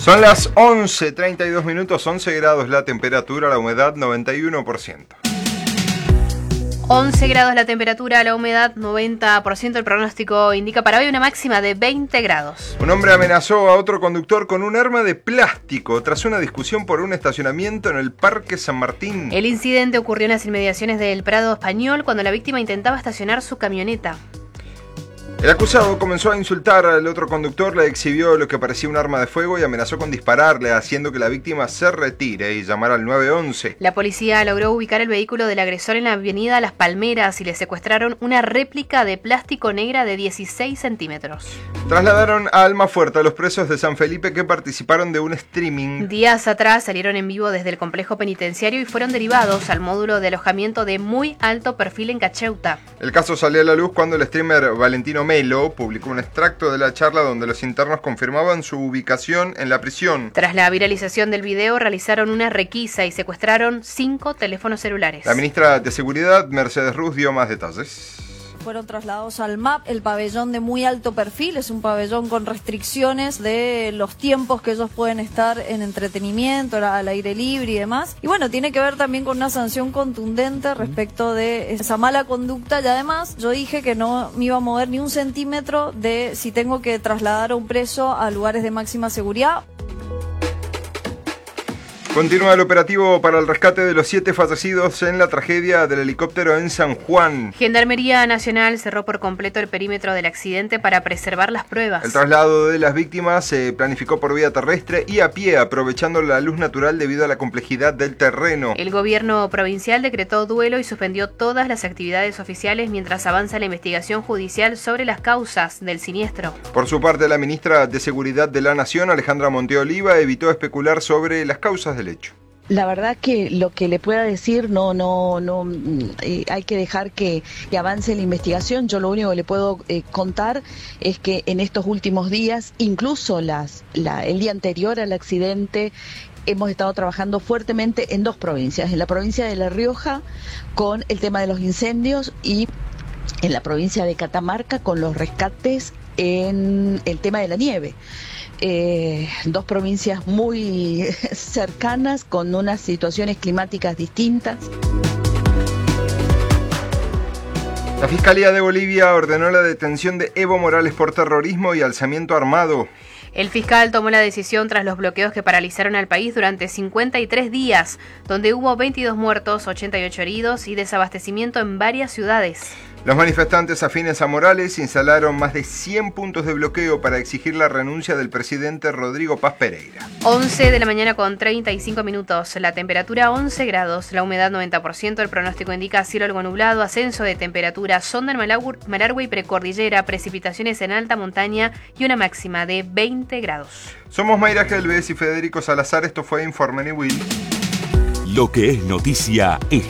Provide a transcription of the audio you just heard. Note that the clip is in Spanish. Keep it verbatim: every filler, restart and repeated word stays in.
Son las once treinta y dos minutos, once grados la temperatura, la humedad noventa y uno por ciento. once grados la temperatura, la humedad noventa por ciento. El pronóstico indica para hoy una máxima de veinte grados. Un hombre amenazó a otro conductor con un arma de plástico tras una discusión por un estacionamiento en el Parque San Martín. El incidente ocurrió en las inmediaciones del Prado Español cuando la víctima intentaba estacionar su camioneta. El acusado comenzó a insultar al otro conductor, le exhibió lo que parecía un arma de fuego y amenazó con dispararle, haciendo que la víctima se retire y llamara al nueve once. La policía logró ubicar el vehículo del agresor en la avenida Las Palmeras y le secuestraron una réplica de plástico negra de dieciséis centímetros. Trasladaron a Almafuerte a los presos de San Felipe que participaron de un streaming. Días atrás salieron en vivo desde el complejo penitenciario y fueron derivados al módulo de alojamiento de muy alto perfil en Cacheuta. El caso salió a la luz cuando el streamer Valentino Melo publicó un extracto de la charla donde los internos confirmaban su ubicación en la prisión. Tras la viralización del video, realizaron una requisa y secuestraron cinco teléfonos celulares. La ministra de Seguridad, Mercedes Ruz, dio más detalles. Fueron trasladados al M A P, el pabellón de muy alto perfil, es un pabellón con restricciones de los tiempos que ellos pueden estar en entretenimiento, al aire libre y demás. Y bueno, tiene que ver también con una sanción contundente respecto de esa mala conducta y además yo dije que no me iba a mover ni un centímetro de si tengo que trasladar a un preso a lugares de máxima seguridad. Continúa el operativo para el rescate de los siete fallecidos en la tragedia del helicóptero en San Juan. Gendarmería Nacional cerró por completo el perímetro del accidente para preservar las pruebas. El traslado de las víctimas se planificó por vía terrestre y a pie, aprovechando la luz natural debido a la complejidad del terreno. El gobierno provincial decretó duelo y suspendió todas las actividades oficiales mientras avanza la investigación judicial sobre las causas del siniestro. Por su parte, la ministra de Seguridad de la Nación, Alejandra Monteoliva, evitó especular sobre las causas del hecho. La verdad que lo que le pueda decir no no no eh, hay que dejar que, que avance la investigación. Yo lo único que le puedo eh, contar es que en estos últimos días, incluso las la, el día anterior al accidente, hemos estado trabajando fuertemente en dos provincias, en la provincia de La Rioja con el tema de los incendios y en la provincia de Catamarca con los rescates en el tema de la nieve. Eh, dos provincias muy cercanas con unas situaciones climáticas distintas. La Fiscalía de Bolivia ordenó la detención de Evo Morales por terrorismo y alzamiento armado. El fiscal tomó la decisión tras los bloqueos que paralizaron al país durante cincuenta y tres días, donde hubo veintidós muertos, ochenta y ocho heridos y desabastecimiento en varias ciudades. Los manifestantes afines a Morales instalaron más de cien puntos de bloqueo para exigir la renuncia del presidente Rodrigo Paz Pereira. once de la mañana con treinta y cinco minutos, la temperatura once grados, la humedad noventa por ciento, el pronóstico indica cielo algo nublado, ascenso de temperatura, sonda en Malargüe y precordillera, precipitaciones en alta montaña y una máxima de veinte grados. Somos Mayra Gelbes y Federico Salazar, esto fue Informe Niwil. Lo que es noticia es